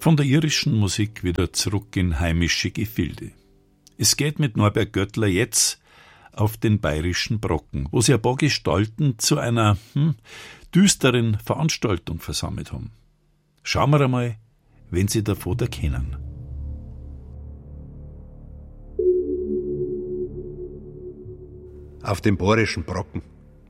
Von der irischen Musik wieder zurück in heimische Gefilde. Es geht mit Norbert Göttler jetzt auf den bayerischen Brocken, wo sie ein paar Gestalten zu einer düsteren Veranstaltung versammelt haben. Schauen wir einmal, wen sie davon erkennen. Auf dem bayerischen Brocken.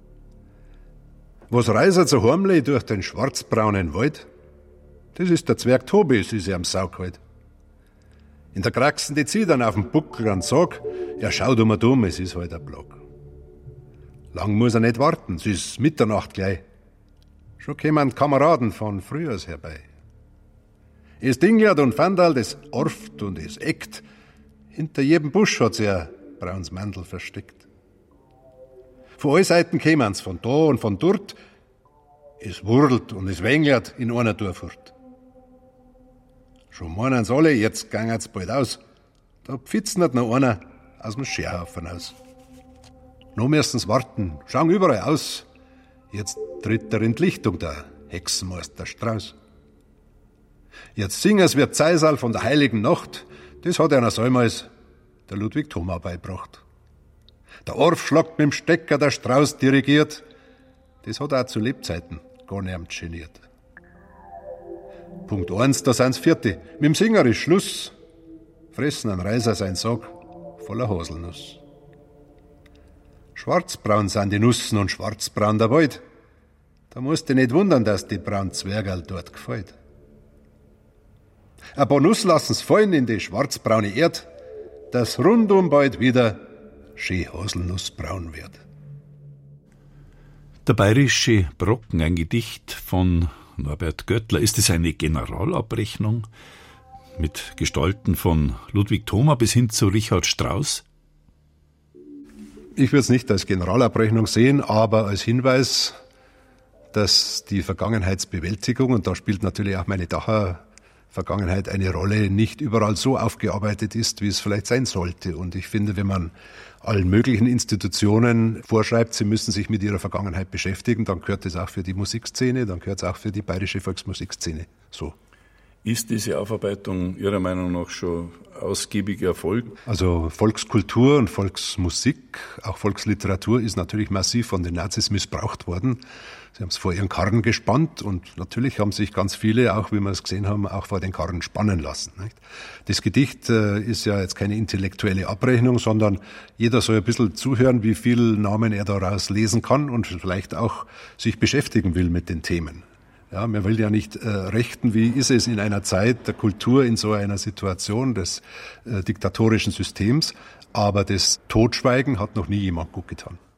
Was reiset so heimlich durch den schwarzbraunen Wald? Das ist der Zwerg Tobi, ist sie am Sau kalt. In der Kraxen, die zieht dann auf den Buckel und sagt, ja, schaut dumm, es ist halt ein Block. Lang muss er nicht warten, es ist Mitternacht gleich. Schon kämen Kameraden von frühers herbei. Es dinglert und Fandal, das orft und es eckt. Hinter jedem Busch hat sie ein brauns Mandel versteckt. Von all Seiten kämen's, von da und von dort. Es wurdelt und es wenglert in einer Dorfurt. Schon meinen's alle, jetzt gangen's bald aus. Da pfitznet noch einer aus dem Scherhaufen aus. Noch müssen's warten, schauen überall aus. Jetzt tritt der in die Lichtung, der Hexenmeister Strauß. Jetzt singen's wird Zeisal von der heiligen Nacht. Das hat einer damals der Ludwig Thoma beibracht. Der Orf schlagt mit dem Stecker, der Strauß dirigiert. Das hat er auch zu Lebzeiten gar nicht geniert. Punkt 1, da sind's Vierte. Mit dem Singer ist Schluss. Fressen ein Reiser sein Sack voller Haselnuss. Schwarzbraun sind die Nussen und schwarzbraun der Wald. Da musst du nicht wundern, dass die braunen Zwergerl dort gefällt. Ein paar Nuss lassen's fallen in die schwarzbraune Erd, dass rundum bald wieder schön haselnussbraun wird. Der bayerische Brocken, ein Gedicht von Norbert Göttler. Ist es eine Generalabrechnung mit Gestalten von Ludwig Thoma bis hin zu Richard Strauss? Ich würde es nicht als Generalabrechnung sehen, aber als Hinweis, dass die Vergangenheitsbewältigung, und da spielt natürlich auch meine Dacher Vergangenheit eine Rolle, nicht überall so aufgearbeitet ist, wie es vielleicht sein sollte. Und ich finde, wenn man allen möglichen Institutionen vorschreibt, sie müssen sich mit ihrer Vergangenheit beschäftigen, dann gehört das auch für die Musikszene, dann gehört es auch für die bayerische Volksmusikszene so. Ist diese Aufarbeitung Ihrer Meinung nach schon ausgiebig erfolgt? Also Volkskultur und Volksmusik, auch Volksliteratur ist natürlich massiv von den Nazis missbraucht worden. Sie haben es vor ihren Karren gespannt und natürlich haben sich ganz viele, auch wie wir es gesehen haben, auch vor den Karren spannen lassen. Nicht? Das Gedicht ist ja jetzt keine intellektuelle Abrechnung, sondern jeder soll ein bisschen zuhören, wie viel Namen er daraus lesen kann und vielleicht auch sich beschäftigen will mit den Themen. Ja, man will ja nicht rechten, wie ist es in einer Zeit der Kultur in so einer Situation des diktatorischen Systems, aber das Totschweigen hat noch nie jemand gut getan.